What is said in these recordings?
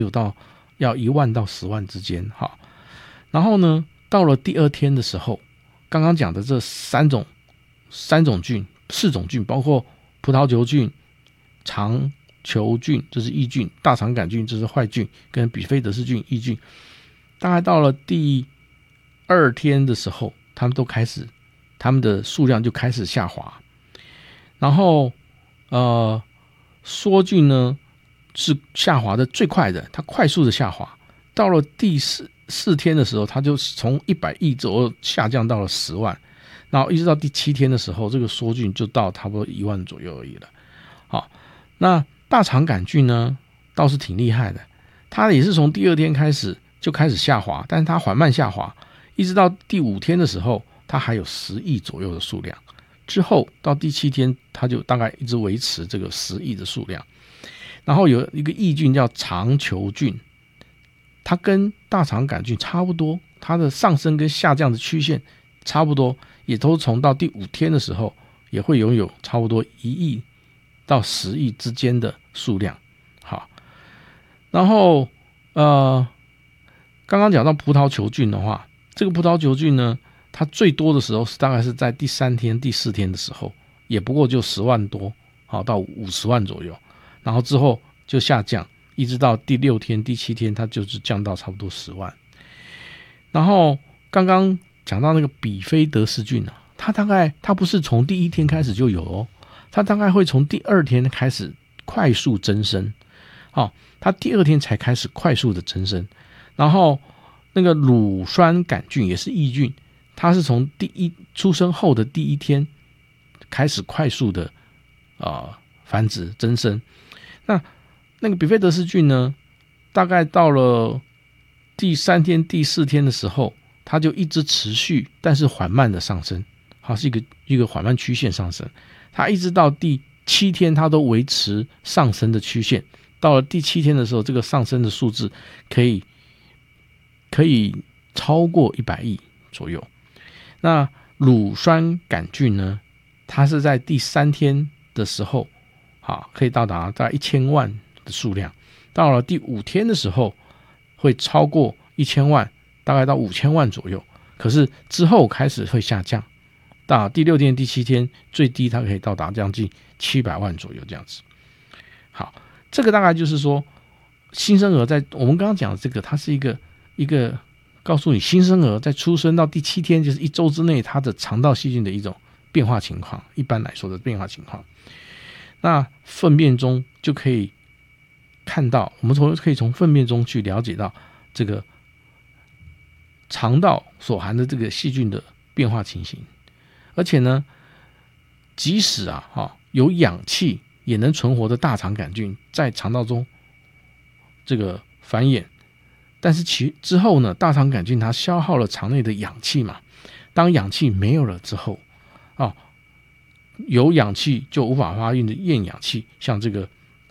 有到要1万到10万之间。好，然后呢，到了第2天的时候，刚刚讲的这4种菌，包括葡萄球菌、肠球菌，这是益菌；大肠杆菌，这是坏菌，跟比菲德氏菌、益菌。大概到了第2天的时候，他们的数量就开始下滑。然后梭菌呢是下滑的最快的，它快速的下滑。到了第4天的时候，它就从100亿左右下降到了10万，然后一直到第7天的时候，这个梭菌就到差不多1万左右而已了。好，那大肠杆菌呢倒是挺厉害的，它也是从第2天开始就开始下滑，但是它缓慢下滑，一直到第5天的时候，它还有10亿左右的数量。之后到第7天，它就大概一直维持这个10亿的数量。然后有一个益菌叫肠球菌，它跟大肠杆菌差不多，它的上升跟下降的曲线差不多，也都从到第5天的时候也会拥有差不多1亿到10亿之间的数量。好，然后刚刚讲到葡萄球菌的话，这个葡萄球菌呢，它最多的时候大概是在第3天、第4天的时候，也不过就10万多，好到50万左右，然后之后就下降，一直到第6天、第7天，它就是降到差不多10万。然后刚刚讲到那个比菲德氏菌啊，它不是从第1天开始就有哦，它大概会从第2天开始快速增生，它第2天才开始快速的增生。然后那个乳酸杆菌也是益菌，它是从出生后的第1天开始快速的繁殖增生。那个比菲德氏菌呢，大概到了第3天、第4天的时候，它就一直持续，但是缓慢的上升，好，是一个缓慢曲线上升。它一直到第7天，它都维持上升的曲线。到了第7天的时候，这个上升的数字可以超过100亿左右。那乳酸杆菌呢，它是在第3天的时候，可以到达大概1000万的数量。到了第5天的时候，会超过1000万，大概到5000万左右。可是之后开始会下降，到第6天、第7天，最低它可以到达将近700万左右这样子。好，这个大概就是说，新生儿在我们刚刚讲的这个，它是一个告诉你新生儿在出生到第7天，就是1周之内，它的肠道细菌的一种变化情况，一般来说的变化情况。那粪便中就可以看到，我们可以从粪便中去了解到这个肠道所含的这个细菌的变化情形。而且呢，即使有氧气也能存活的大肠杆菌在肠道中这个繁衍，但是之后呢，大肠杆菌它消耗了肠内的氧气嘛，当氧气没有了之后，有氧气就无法发育的厌氧气，像这个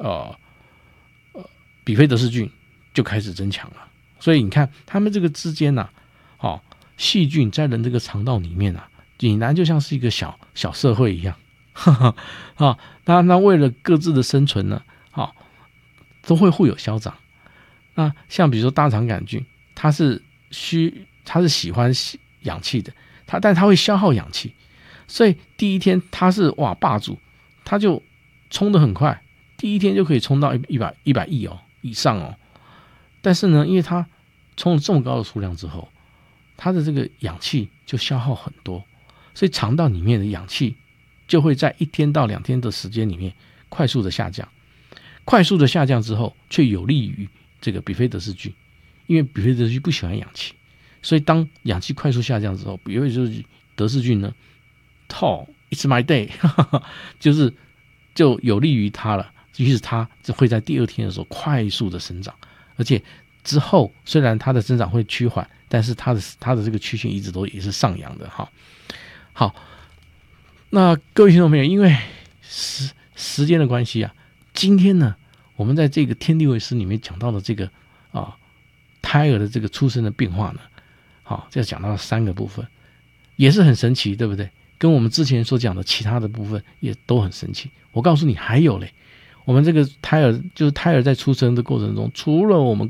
比菲德氏菌就开始增强了。所以你看它们这个之间细菌在人这个肠道里面俨然就像是一个小社会一样。那为了各自的生存呢，都会互有消长。那像比如说大肠杆菌，它是喜欢氧气的，但它会消耗氧气，所以第1天它是霸主，它就冲得很快，第1天就可以冲到100亿以上。但是呢，因为它冲了这么高的数量之后，它的这个氧气就消耗很多，所以肠道里面的氧气就会在1天到2天的时间里面快速的下降。快速的下降之后，却有利于这个比菲德氏菌，因为比菲德氏菌不喜欢氧气，所以当氧气快速下降之后，比菲德氏菌呢，It's my day 就有利于它了，于是它就会在第2天的时候快速的生长，而且之后虽然它的增长会趋缓，但是它的这个曲线一直都也是上扬的。好，那各位听众朋友，因为时间的关系今天呢，我们在这个天地卫师里面讲到的这个胎儿的这个出生的变化呢，就讲到3个部分，也是很神奇，对不对？跟我们之前所讲的其他的部分也都很神奇。我告诉你还有嘞， 我们这个胎儿就是胎儿在出生的过程中，除了我们